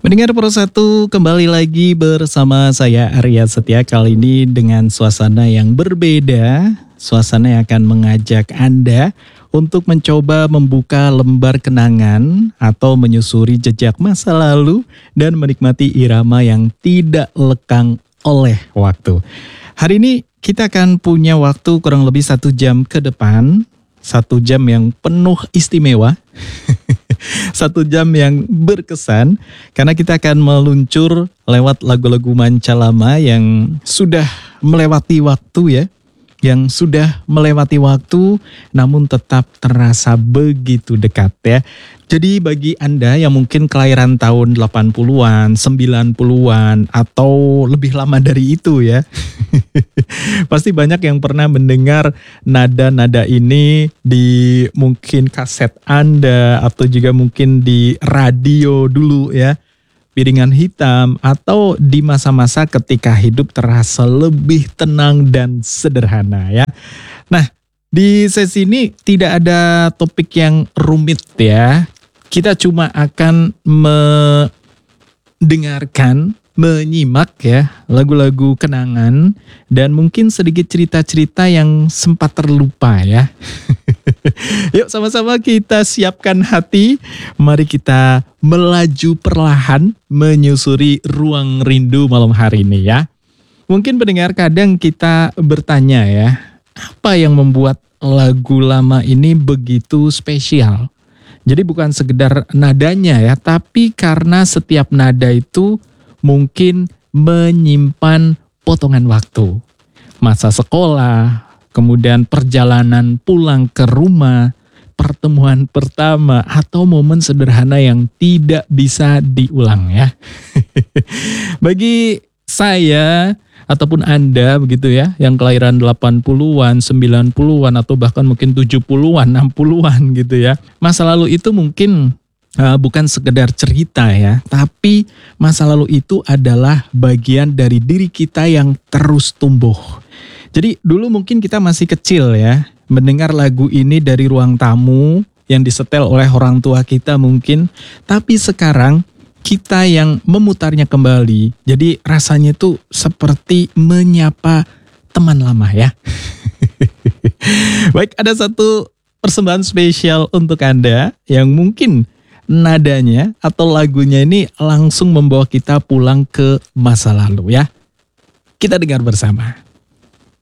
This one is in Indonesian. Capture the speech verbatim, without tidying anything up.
Pendengar Pro satu, kembali lagi bersama saya Arya Setia, kali ini dengan suasana yang berbeda. Suasana yang akan mengajak Anda untuk mencoba membuka lembar kenangan atau menyusuri jejak masa lalu dan menikmati irama yang tidak lekang oleh waktu. Hari ini kita akan punya waktu kurang lebih satu jam ke depan. Satu jam yang penuh istimewa. Satu jam yang berkesan karena kita akan meluncur lewat lagu-lagu manca lama yang sudah melewati waktu ya. Yang sudah melewati waktu namun tetap terasa begitu dekat ya. Jadi bagi Anda yang mungkin kelahiran tahun delapan puluhan, sembilan puluhan atau lebih lama dari itu ya. Pasti banyak yang pernah mendengar nada-nada ini di mungkin kaset Anda atau juga mungkin di radio dulu ya. Piringan hitam atau di masa-masa ketika hidup terasa lebih tenang dan sederhana ya. Nah, di sesi ini tidak ada topik yang rumit ya. Kita cuma akan mendengarkan, menyimak ya lagu-lagu kenangan dan mungkin sedikit cerita-cerita yang sempat terlupa ya. Yuk sama-sama kita siapkan hati, mari kita melaju perlahan menyusuri ruang rindu malam hari ini ya. Mungkin pendengar kadang kita bertanya ya, apa yang membuat lagu lama ini begitu spesial? Jadi bukan sekedar nadanya ya, tapi karena setiap nada itu mungkin menyimpan potongan waktu. Masa sekolah, kemudian perjalanan pulang ke rumah, pertemuan pertama, atau momen sederhana yang tidak bisa diulang ya. Bagi saya ataupun Anda begitu ya, yang kelahiran delapan puluhan, sembilan puluhan, atau bahkan mungkin tujuh puluhan, enam puluhan gitu ya. Masa lalu itu mungkin uh, bukan sekedar cerita ya, tapi masa lalu itu adalah bagian dari diri kita yang terus tumbuh. Jadi dulu mungkin kita masih kecil ya, mendengar lagu ini dari ruang tamu yang disetel oleh orang tua kita mungkin. Tapi sekarang kita yang memutarnya kembali, jadi rasanya tuh seperti menyapa teman lama ya. Baik, ada satu persembahan spesial untuk Anda yang mungkin nadanya atau lagunya ini langsung membawa kita pulang ke masa lalu ya. Kita dengar bersama.